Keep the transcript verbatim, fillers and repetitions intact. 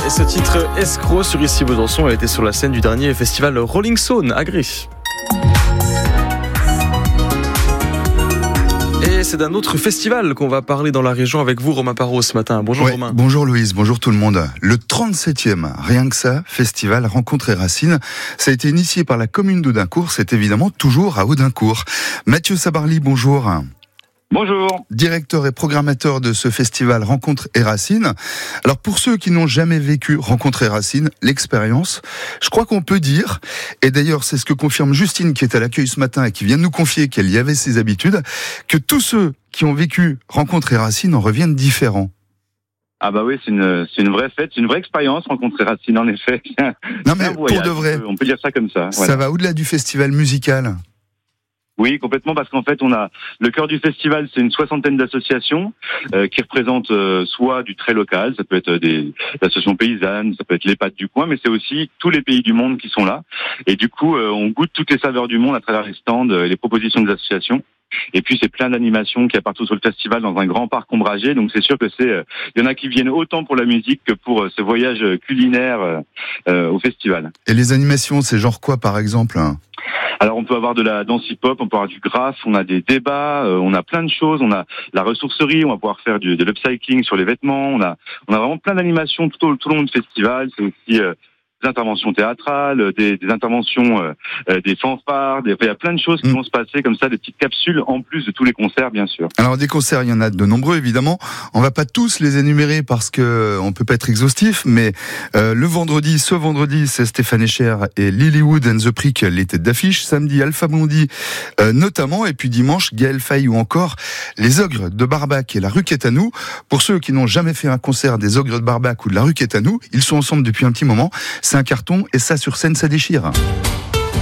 Et ce titre Escroc sur Ici Besançon a été sur la scène du dernier festival Rolling Stone à Gris. Et c'est d'un autre festival qu'on va parler dans la région avec vous, Romain Parot, ce matin. Bonjour ouais, Romain. Bonjour Louise, bonjour tout le monde. Le trente-septième, rien que ça, festival Rencontres et Racines. Ça a été initié par la commune d'Audincourt, c'est évidemment toujours à Audincourt. Mathieu Sabarly, bonjour. Bonjour. Directeur et programmateur de ce festival Rencontres et Racines. Alors pour ceux qui n'ont jamais vécu Rencontres et Racines, l'expérience, je crois qu'on peut dire, et d'ailleurs c'est ce que confirme Justine qui est à l'accueil ce matin et qui vient de nous confier qu'elle y avait ses habitudes, que tous ceux qui ont vécu Rencontres et Racines en reviennent différents. Ah bah oui, c'est une c'est une vraie fête, c'est une vraie expérience Rencontres et Racines en effet. Non mais pour de vrai, on peut, on peut dire ça comme ça. Ça voilà. va au-delà du festival musical. Oui, complètement, parce qu'en fait, on a le cœur du festival, c'est une soixantaine d'associations euh, qui représentent euh, soit du très local, ça peut être des, des associations paysannes, ça peut être les pâtes du coin, mais c'est aussi tous les pays du monde qui sont là. Et du coup, euh, on goûte toutes les saveurs du monde à travers les stands et euh, les propositions des associations. Et puis c'est plein d'animations qu'il y a partout sur le festival dans un grand parc ombragé. Donc c'est sûr que c'est, il euh, y en a qui viennent autant pour la musique que pour euh, ce voyage culinaire euh, euh, au festival. Et les animations, c'est genre quoi par exemple ? Alors on peut avoir de la danse hip-hop, on peut avoir du graphe, on a des débats, euh, on a plein de choses, on a la ressourcerie, on va pouvoir faire du, de l'upcycling sur les vêtements, on a on a vraiment plein d'animations tout au, tout au long du festival. C'est aussi euh, des interventions théâtrales, des, des interventions, euh, des fanfares, des, il y a plein de choses qui mmh. vont se passer comme ça, des petites capsules en plus de tous les concerts bien sûr. Alors des concerts, il y en a de nombreux évidemment. On va pas tous les énumérer parce que on peut pas être exhaustif, mais euh, le vendredi, ce vendredi, c'est Stéphane Echer et Lilywood and the Prick, les têtes d'affiche. Samedi, Alpha Blondy euh, notamment, et puis dimanche, Gaël Faye ou encore les Ogres de Barbac et la rue Quétanou. Pour ceux qui n'ont jamais fait un concert des Ogres de Barbac ou de la rue Quétanou, ils sont ensemble depuis un petit moment. C'est un carton et ça sur scène ça déchire.